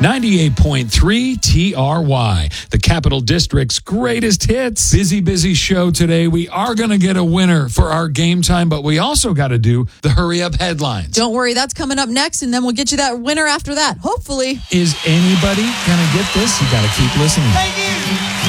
98.3 TRY, the Capital District's greatest hits. Busy show today. We are going to get a winner for our game time, but we also got to do the hurry up headlines. Don't worry, that's coming up next, and then we'll get you that winner after that, hopefully. Is anybody going to get this? You got to keep listening. Thank you.